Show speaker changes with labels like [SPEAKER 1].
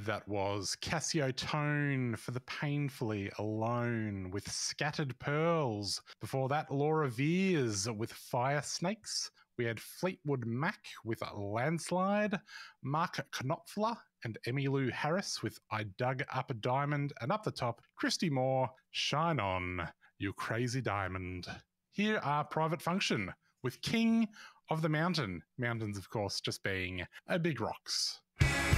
[SPEAKER 1] That was Cassio Tone for The Painfully Alone with Scattered Pearls. Before that, Laura Veers with Fire Snakes. We had Fleetwood Mac with Landslide, Mark Knopfler and Emmylou Harris with I Dug Up a Diamond, and up the top, Christy Moore, Shine On, You Crazy Diamond. Here are Private Function with King of the Mountain. Mountains, of course, just being big rocks.